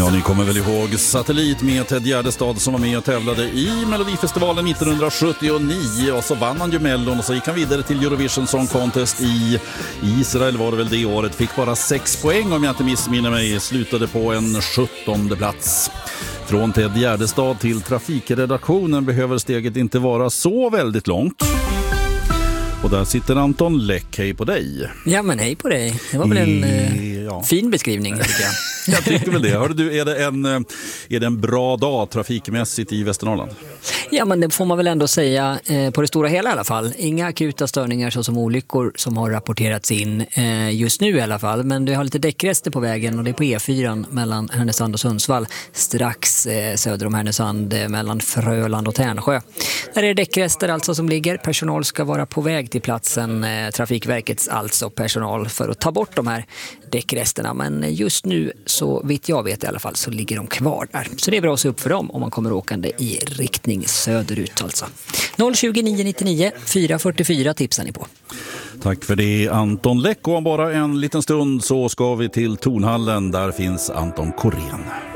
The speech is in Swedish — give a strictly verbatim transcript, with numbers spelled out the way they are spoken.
Ja, ni kommer väl ihåg Satellit med Ted Gärdestad som var med och tävlade i Melodifestivalen nittonhundrasjuttionio, och så vann han ju Mellon och så gick han vidare till Eurovision Song Contest i Israel var det väl det året, fick bara sex poäng om jag inte missminner mig, slutade på en sjuttonde plats. Från Ted Gärdestad till trafikredaktionen behöver steget inte vara så väldigt långt. Och där sitter Anton Läck, hej på dig. Ja, men hej på dig. Det var väl en e- ja. eh, fin beskrivning, tycker jag. Jag tycker väl det. Hörde du, är det, en, är det en bra dag trafikmässigt i Västernorrland? Ja, men det får man väl ändå säga eh, på det stora hela i alla fall. Inga akuta störningar såsom olyckor som har rapporterats in eh, just nu i alla fall. Men det har lite däckrester på vägen och det är på E fyra mellan Härnösand och Sundsvall. Strax eh, söder om Härnösand eh, mellan Fröland och Tärnsjö. Där är det däckrester alltså som ligger. Personal ska vara på väg till platsen, eh, Trafikverkets alltså personal, för att ta bort de här däckresterna. Men just nu, så vitt jag vet i alla fall, så ligger de kvar där. Så det är bra att se upp för dem om man kommer åkande i riktning söderut alltså. noll tjugo nio nittionio fyra fyrtiofyra tipsar ni på. Tack för det, Anton Läck. Och om bara en liten stund så ska vi till Tornhallen. Där finns Anton Korén.